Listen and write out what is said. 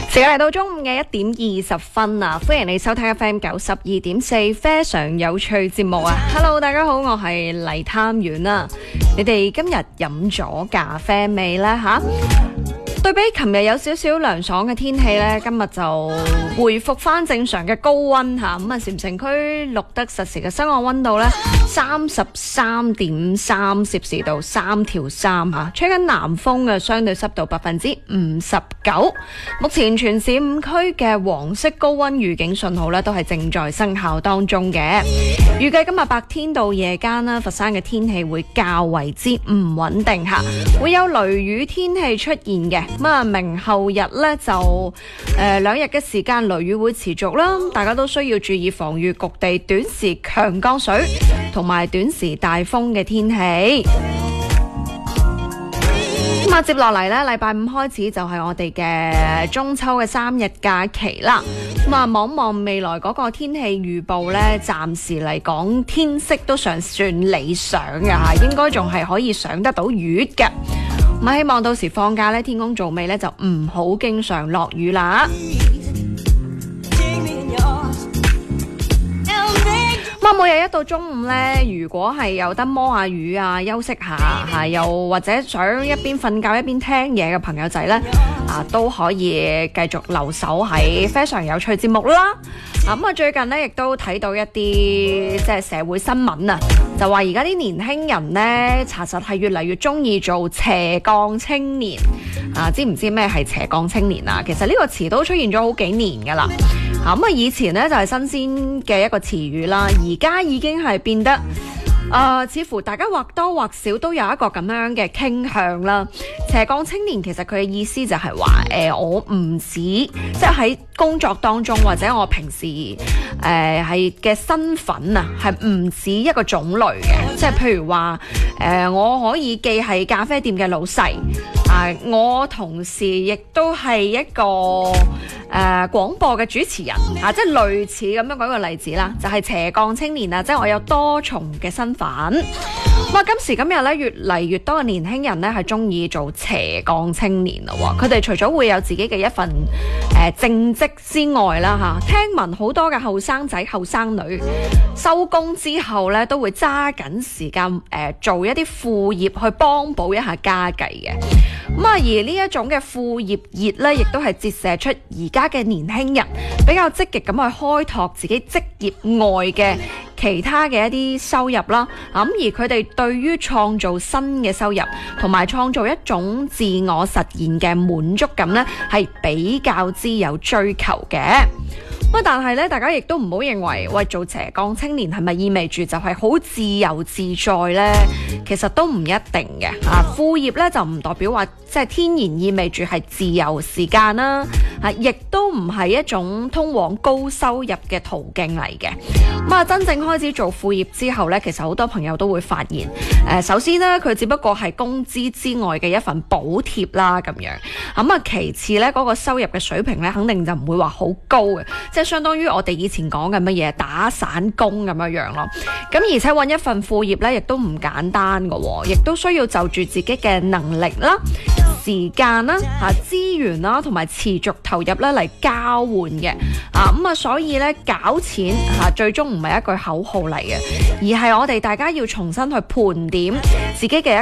時間嚟到中午嘅1:20啊，歡迎你收聽 FM 92.4非常有趣節目啊 ！Hello， 大家好，我係黎探員啊！你哋今日飲咗咖啡未呢？吓？對比琴日有少少涼爽嘅天氣呢，今日就回復翻正常嘅高溫吓，咁啊禪城區錄得實時嘅室外溫度呢33.3攝氏度，3條3吓，吹緊南風嘅，相對濕度59%。目前全市5區嘅黃色高溫預警信號呢都係正在生效當中嘅。預計今日白天到夜間啦，佛山嘅天氣會較為之唔穩定吓，會有雷雨天氣出現嘅。咁啊，明後日咧就2日嘅時間雷雨會持續啦，大家都需要注意防禦局地短時強降水同埋短時大風嘅天氣。咁啊，接落嚟咧，禮拜5開始就係我哋嘅中秋嘅3日假期啦。咁啊，望望未來嗰個天氣預報咧，暫時嚟講天色都尚算理想嘅吓，應該仲係可以上得到月嘅。咁希望到時放假咧，天公造美咧，就唔好經常落雨啦。咁每日一到中午咧，如果係有得摸下魚啊，休息下吓，又或者想一邊瞓覺一邊聽嘢嘅朋友仔咧，都可以繼續留守喺非常有趣節目啦。咁啊，最近咧亦都睇到一啲即係社會新聞啊，就話而家啲年輕人咧，查實係越嚟越中意做斜槓青年啊！知唔知咩係斜槓青年啊？其實呢個詞都出現咗好幾年噶啦。咁啊，以前咧就係新鮮嘅一個詞語啦，而家已經係變得似乎大家或多或少都有一個咁樣嘅傾向啦。斜槓青年其實佢嘅意思就係話，我唔止即係喺工作當中或者我平時係嘅身份啊，係唔止一個種類嘅。即係譬如話，我可以既係咖啡店嘅老細，我同時亦都係一個廣播嘅主持人啊，即係類似咁樣。舉個例子啦，就係斜槓青年啊，即係我有多重嘅身份。咁啊，今時今日咧，越嚟越多嘅年輕人咧係中意做斜槓青年咯。佢哋除咗會有自己嘅一份正職之外啦，吓，聽聞好多嘅後生仔後生女收工之後咧，都會揸緊時間做一啲副業去幫補一下家計嘅。咁啊，而呢一種嘅副業熱咧，亦都係折射出而家嘅年輕人比較積極咁去開拓自己職業外嘅其他嘅一啲收入啦。咁而佢哋對於創造新嘅收入同埋創造一種自我實現嘅滿足感咧，係比較之有追求嘅。但係咧，大家亦都唔好認為喂，做斜槓青年係咪意味住就係好自由自在呢？其實都唔一定嘅。副業咧就唔代表話即係天然意味住係自由時間啦，亦都唔係一種通往高收入嘅途徑嚟嘅。咁啊，真正開始做副業之後咧，其實好多朋友都會發現，首先咧佢只不過係工資之外嘅一份補貼啦，咁樣。咁啊，其次咧嗰個收入嘅水平咧，肯定就唔會話好高嘅，即係相當於我哋以前講嘅乜嘢打散工咁樣咯。咁而且揾一份副業咧，亦都唔簡單嘅，亦都需要就住自己嘅能力啦、時間啦、資源啦，同埋持續投入咧嚟交換嘅。咁啊，所以咧搞錢最終唔係一句口號嚟嘅，而係我哋大家要重新去盤點自己嘅